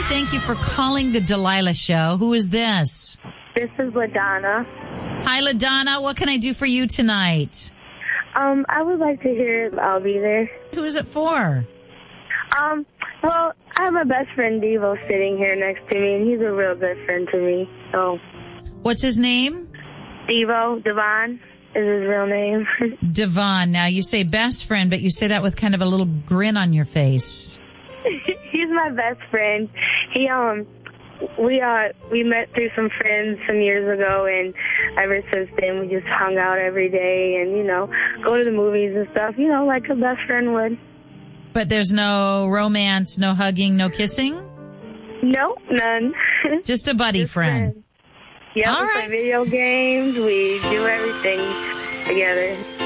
Thank you for calling the Delilah Show. Who is this? This is LaDonna. Hi, LaDonna. What can I do for you tonight? I would like to hear I'll Be There. Who is it for? Well, I have my best friend Devo sitting here next to me, and he's a real good friend to me. So, What's his name? Devo, Devon is his real name. Devon. Now, you say best friend, but you say that with kind of a little grin on your face. He's my best friend. We met through some friends some years ago, and ever since then we just hung out every day and, go to the movies and stuff, like a best friend would. But there's no romance, no hugging, no kissing? No, none. Just a buddy friend. Yeah, All we right. play video games. We do everything together.